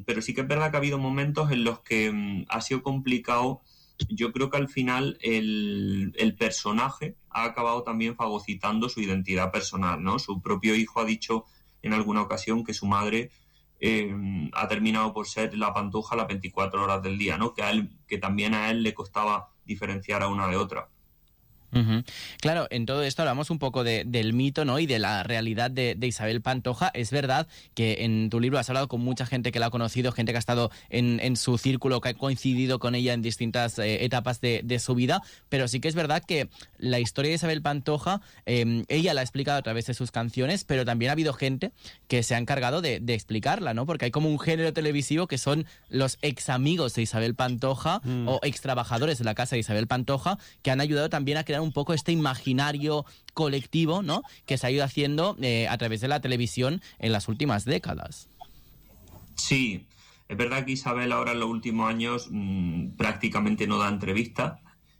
pero sí que es verdad que ha habido momentos en los que ha sido complicado. Yo creo que al final el personaje ha acabado también fagocitando su identidad personal, ¿no? Su propio hijo ha dicho en alguna ocasión que su madre ha terminado por ser la Pantoja las 24 horas del día, ¿no? Que también a él le costaba diferenciar a una de otra. Uh-huh. Claro, en todo esto hablamos un poco del mito, ¿no? Y de la realidad de Isabel Pantoja. Es verdad que en tu libro has hablado con mucha gente que la ha conocido, gente que ha estado en su círculo, que ha coincidido con ella en distintas etapas de su vida, pero sí que es verdad que la historia de Isabel Pantoja, ella la ha explicado a través de sus canciones, pero también ha habido gente que se ha encargado de explicarla, ¿no? Porque hay como un género televisivo que son los ex amigos de Isabel Pantoja o ex trabajadores de la casa de Isabel Pantoja, que han ayudado también a crear un poco este imaginario colectivo, ¿no? Que se ha ido haciendo a través de la televisión en las últimas décadas. Sí, es verdad que Isabel ahora en los últimos años prácticamente no da entrevistas,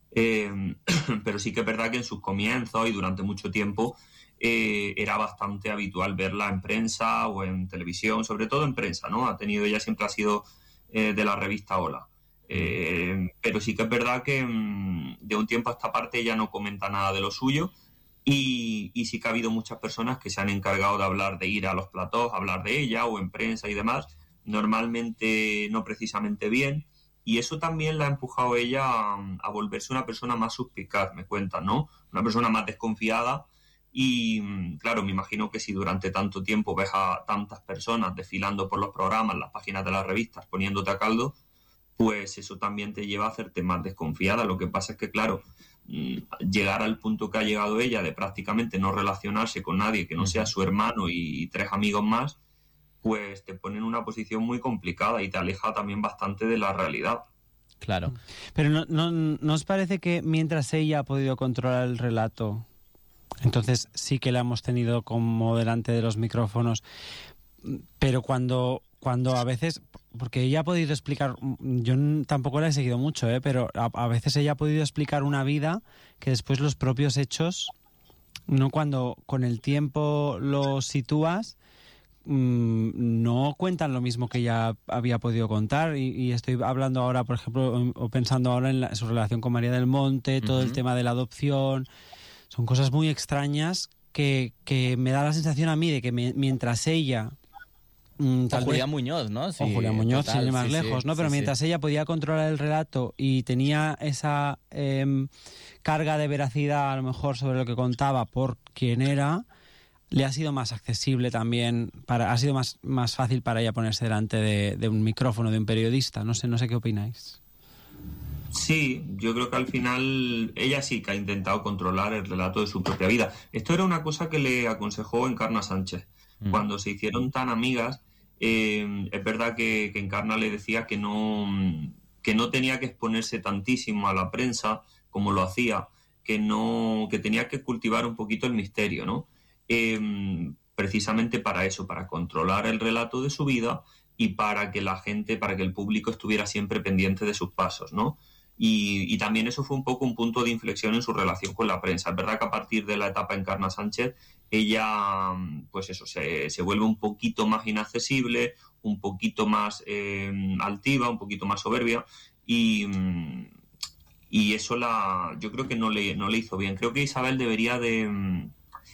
pero sí que es verdad que en sus comienzos y durante mucho tiempo era bastante habitual verla en prensa o en televisión, sobre todo en prensa, ¿no? Ella siempre ha sido de la revista Hola. Pero sí que es verdad que de un tiempo a esta parte ella no comenta nada de lo suyo y sí que ha habido muchas personas que se han encargado de hablar, de ir a los platós, hablar de ella o en prensa y demás, normalmente no precisamente bien, y eso también la ha empujado ella a volverse una persona más suspicaz, me cuentan, ¿no? Una persona más desconfiada y claro, me imagino que si durante tanto tiempo ves a tantas personas desfilando por los programas, las páginas de las revistas, poniéndote a caldo, pues eso también te lleva a hacerte más desconfiada. Lo que pasa es que, claro, llegar al punto que ha llegado ella de prácticamente no relacionarse con nadie que no sea su hermano y 3 amigos más, pues te pone en una posición muy complicada y te aleja también bastante de la realidad. Claro. Pero ¿no os parece que mientras ella ha podido controlar el relato, entonces sí que la hemos tenido como delante de los micrófonos, pero cuando a veces, porque ella ha podido explicar, yo tampoco la he seguido mucho, pero a veces ella ha podido explicar una vida que después los propios hechos, no, cuando con el tiempo los sitúas, no cuentan lo mismo que ella había podido contar, y estoy hablando ahora, por ejemplo, o pensando ahora en su relación con María del Monte, todo el tema de la adopción. Son cosas muy extrañas que me da la sensación a mí de que mientras ella... o Julián Muñoz, ¿no? Sí, o Julián Muñoz, sin ir más lejos, ¿no? Pero sí, mientras ella podía controlar el relato y tenía esa carga de veracidad, a lo mejor, sobre lo que contaba por quién era, le ha sido más accesible también, ha sido más fácil para ella ponerse delante de un micrófono, de un periodista. No sé qué opináis. Sí, yo creo que al final ella sí que ha intentado controlar el relato de su propia vida. Esto era una cosa que le aconsejó Encarna Sánchez. Cuando se hicieron tan amigas, es verdad que Encarna le decía que no tenía que exponerse tantísimo a la prensa como lo hacía, que tenía que cultivar un poquito el misterio, ¿no? Precisamente para eso, para controlar el relato de su vida y para que el público estuviera siempre pendiente de sus pasos, ¿no? Y también eso fue un poco un punto de inflexión en su relación con la prensa. Es verdad que a partir de la etapa Encarna Sánchez, ella, pues eso, se vuelve un poquito más inaccesible, un poquito más altiva, un poquito más soberbia, y eso yo creo que no le hizo bien. Creo que Isabel debería de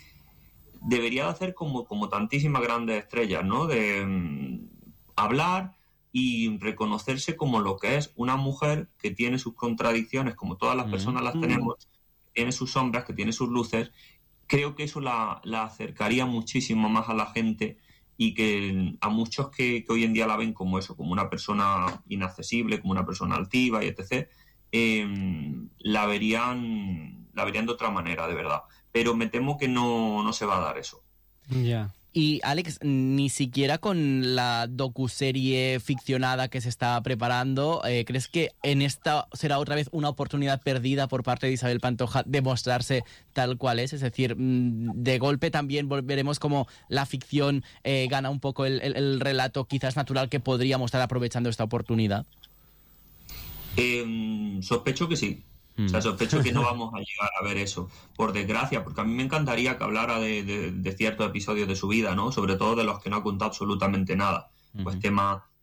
hacer como tantísimas grandes estrellas, ¿no? De hablar y reconocerse como lo que es una mujer que tiene sus contradicciones, como todas las personas las tenemos, que tiene sus sombras, que tiene sus luces. Creo que eso la acercaría muchísimo más a la gente y que a muchos que hoy en día la ven como eso, como una persona inaccesible, como una persona altiva y etc., la verían de otra manera, de verdad. Pero me temo que no se va a dar eso. Ya. Yeah. Y Alex, ni siquiera con la docuserie ficcionada que se está preparando, ¿crees que en esta será otra vez una oportunidad perdida por parte de Isabel Pantoja de mostrarse tal cual es? Es decir, de golpe también veremos como la ficción gana un poco el relato quizás natural que podríamos estar aprovechando esta oportunidad. Sospecho que sí. O sea, sospecho que no vamos a llegar a ver eso, por desgracia, porque a mí me encantaría que hablara de ciertos episodios de su vida, ¿no? Sobre todo de los que no ha contado absolutamente nada. Pues tema